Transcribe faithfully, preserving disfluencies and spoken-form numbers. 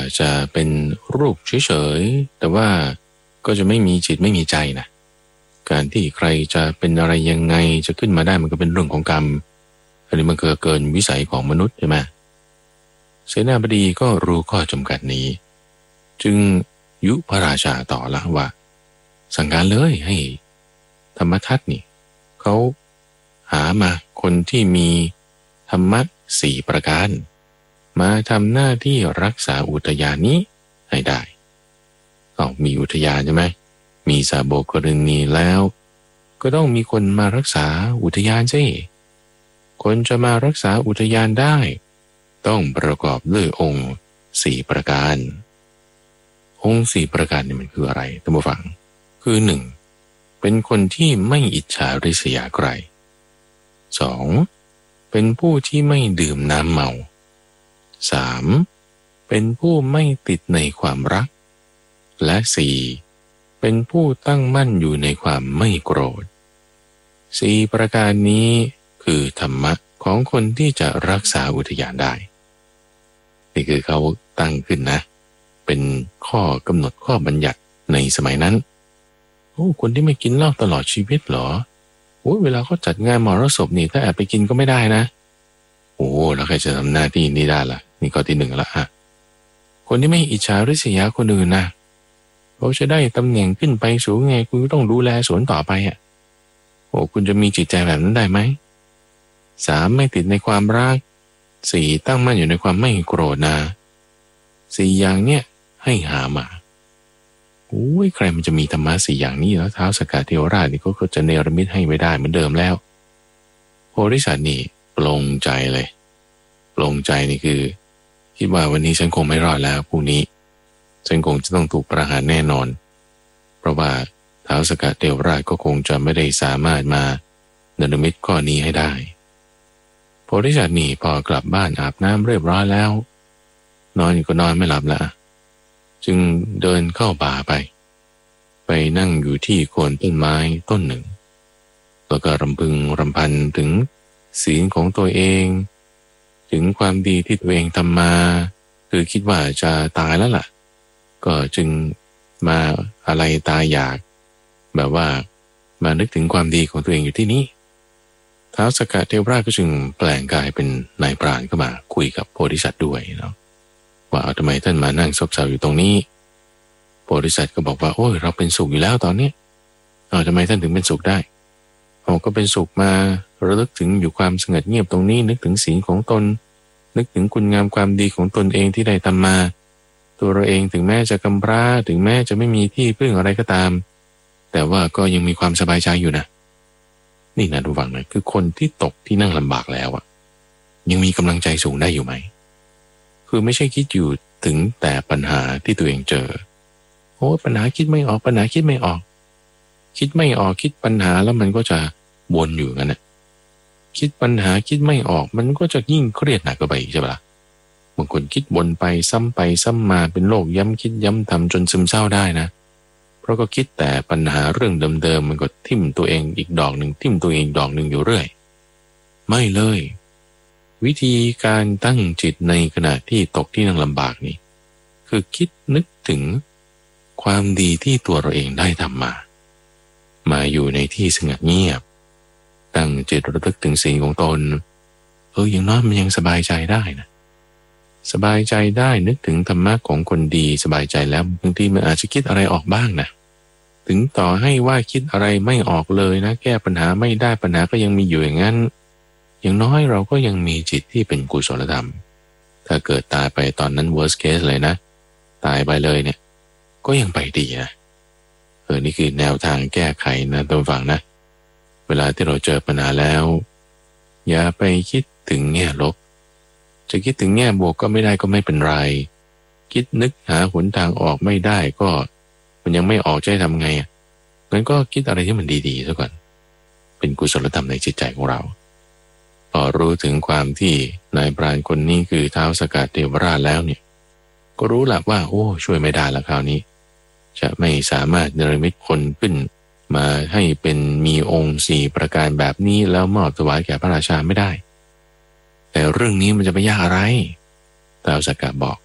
จะเป็นรูปเฉยๆแต่ว่าก็จะไม่มีจิตไม่มีใจนะการที่ใครจะเป็นอะไรยังไงจะขึ้นมาได้มันก็เป็นเรื่องของกรรมอันนี้มันเกินเกินวิสัยของมนุษย์ใช่ไหมเสนาบดีก็รู้ข้อจำกัดนี้จึงยุพระราชาต่อละว่าสั่งการเลยให้ธรรมทัตนี่เขาหามาคนที่มีธรรมะสี่ประการมาทำหน้าที่รักษาอุทยานนี้ให้ได้เอามีอุทยานใช่ไหมมีสาโบกรณีแล้วก็ต้องมีคนมารักษาอุทยานสิคนจะมารักษาอุทยานได้ต้องประกอบด้วยองค์สี่ประการองค์สี่ประการนี่มันคืออะไรท่านผู้ฟังคือหนึ่งเป็นคนที่ไม่อิจฉาริษยาใครสองเป็นผู้ที่ไม่ดื่มน้ำเมาสามเป็นผู้ไม่ติดในความรักและสี่เป็นผู้ตั้งมั่นอยู่ในความไม่โกรธสี่ประการนี้คือธรรมะของคนที่จะรักษาอุทยานได้นี่คือเขาตั้งขึ้นนะเป็นข้อกำหนดข้อบัญญัติในสมัยนั้นโอ้คนที่ไม่กินเหล้าตลอดชีวิตเหรอโอ้เวลาเขาจัดงานมรสพนี่ถ้าแอบไปกินก็ไม่ได้นะโอ้แล้วใครจะทำหน้าที่นี้ได้ล่ะนี่ข้อที่หนึ่งละอ่ะคนที่ไม่อิจฉาริษยาคนอื่นนะเขาจะได้ตำแหน่งขึ้นไปสูงไงคุณก็ต้องดูแลสวนต่อไปอ่ะโอ้คุณจะมีจิตใจแบบนั้นได้ไหมสามไม่ติดในความรักสี่ตั้งมั่นอยู่ในความไม่โกรธนะสี่อย่างเนี้ยให้หามาโอ้ยใครมันจะมีธรรมะสี่อย่างนี้แล้วท้าวสักกะเทวราชนี่ก็จะเนรมิตให้ไม่ได้เหมือนเดิมแล้วโพธิสัตว์นี่ปลงใจเลยปลงใจนี่คือคิดว่าวันนี้ฉันคงไม่รอดแล้วพรุ่งนี้ฉันคงจะต้องถูกประหารแน่นอนเพราะว่าท้าวสักกะเทวราชก็คงจะไม่ได้สามารถมาเนรมิตข้อนี้ให้ได้โพธิสัตว์นี่พอกลับบ้านอาบน้ำเรียบร้อยแล้วนอนก็นอนไม่หลับละจึงเดินเข้าป่าไปไปนั่งอยู่ที่โคนต้นไม้ต้นหนึ่งแล้วก็รำพึงรำพันถึงศีลของตัวเองถึงความดีที่ตัวเองทำมาคือคิดว่าจะตายแล้วล่ะก็จึงมาอะไรตายอยากแบบว่ามานึกถึงความดีของตัวเองอยู่ที่นี้ท้าวสักกะเทวราชก็จึงแปลงกายเป็นนายพรานเข้ามาคุยกับโพธิสัตว์ด้วยเนาะว่าทำไมท่านมานั่งซบเซาอยู่ตรงนี้โพธิสัตว์ก็บอกว่าโอ้ยเราเป็นสุขอยู่แล้วตอนนี้เอาทำไมท่านถึงเป็นสุขได้เราก็เป็นสุขมาระลึกถึงอยู่ความสงบเงียบตรงนี้นึกถึงศีลของตนนึกถึงคุณงามความดีของตนเองที่ได้ทำมาตัวเราเองถึงแม้จะกำพร้าถึงแม้จะไม่มีที่พึ่งอะไรก็ตามแต่ว่าก็ยังมีความสบายใจอยู่นะนี่นะทุกฝั่งนะคือคนที่ตกที่นั่งลำบากแล้วอ่ะยังมีกำลังใจสูงได้อยู่ไหมคือไม่ใช่คิดอยู่ถึงแต่ปัญหาที่ตัวเองเจอโอ้ปัญหาคิดไม่ออกปัญหาคิดไม่ออกคิดไม่ออกคิดปัญหาแล้วมันก็จะวนอยู่งั้นนะคิดปัญหาคิดไม่ออกมันก็จะยิ่งเครียดหนักเข้าไปใช่ปะล่ะบางคนคิดวนไปซ้ำไปซ้ำมาเป็นโรคย้ำคิดย้ำทำจนซึมเศร้าได้นะเพราะก็คิดแต่ปัญหาเรื่องเดิมๆมันก็ทิ่มตัวเองอีกดอกหนึ่งทิ่มตัวเองดอกหนึ่งอยู่เรื่อยไม่เลยวิธีการตั้งจิตในขณะที่ตกที่นั่งลำบากนี่คือคิดนึกถึงความดีที่ตัวเราเองได้ทำมามาอยู่ในที่สงบเงียบตั้งจิตระลึกถึงสิ่งของตนเอออย่างน้อยมันยังสบายใจได้นะสบายใจได้นึกถึงธรรมะของคนดีสบายใจแล้วบางทีมันอาจจะคิดอะไรออกบ้างนะถึงต่อให้ว่าคิดอะไรไม่ออกเลยนะแก้ปัญหาไม่ได้ปัญหาก็ยังมีอยู่อย่างนั้นอย่างน้อยเราก็ยังมีจิตที่เป็นกุศลธรรมถ้าเกิดตายไปตอนนั้น worst case เลยนะตายไปเลยเนี่ยก็ยังไปดีนะเออนี่คือแนวทางแก้ไขนะท่านผู้ฟังนะเวลาที่เราเจอปัญหาแล้วอย่าไปคิดถึงแง่ลบจะคิดถึงแง่บวกก็ไม่ได้ก็ไม่เป็นไรคิดนึกหาหนทางออกไม่ได้ก็มันยังไม่ออกจะทำไงอ่ะงั้นก็คิดอะไรที่มันดีๆซะก่อนเป็นกุศลธรรมในจิตใจของเราพอรู้ถึงความที่นายพรานคนนี้คือท้าวสักกะเทวราชแล้วเนี่ยก็รู้แหละว่าโอ้ช่วยไม่ได้ละคราวนี้จะไม่สามารถเนรมิตคนขึ้นมาให้เป็นมีองค์สี่ประการแบบนี้แล้วมอบถวายแก่พระราชาไม่ได้แต่เรื่องนี้มันจะไปยากอะไรท้าวสักกะบอก